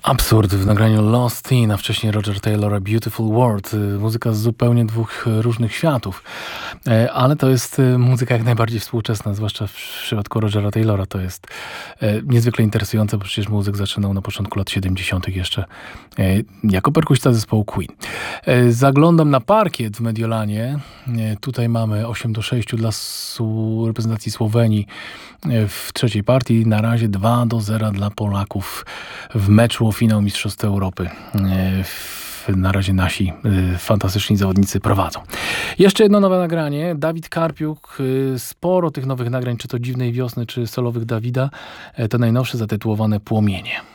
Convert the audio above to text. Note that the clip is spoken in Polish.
Absurd w nagraniu Lost In, a wcześniej Roger Taylor, A Beautiful World. Muzyka z zupełnie dwóch różnych światów. Ale to jest muzyka jak najbardziej współczesna, zwłaszcza w przypadku Rogera Taylora. To jest niezwykle interesujące, bo przecież muzyk zaczynał na początku lat 70. jeszcze jako perkusista zespołu Queen. Zaglądam na parkiet w Mediolanie. Tutaj mamy 8-6 dla reprezentacji Słowenii w trzeciej partii. Na razie 2-0 dla Polaków w meczu o finał Mistrzostw Europy. Na razie nasi fantastyczni zawodnicy prowadzą. Jeszcze jedno nowe nagranie. Dawid Karpiuk. Sporo tych nowych nagrań, czy to Dziwnej Wiosny, czy solowych Dawida. To najnowsze zatytułowane Płomienie.